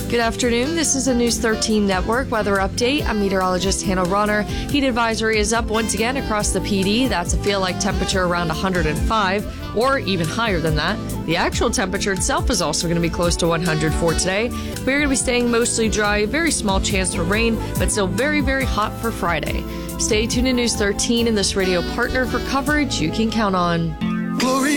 Good afternoon. This is a News 13 Network weather update. I'm meteorologist Hannah Ronner. Heat advisory is up once again across the PD. That's a feel-like temperature around 105 or even higher than that. The actual temperature itself is also going to be close to 100 for today. We're going to be staying mostly dry, very small chance for rain, but still very, very hot for Friday. Stay tuned to News 13 and this radio partner for coverage you can count on. Glory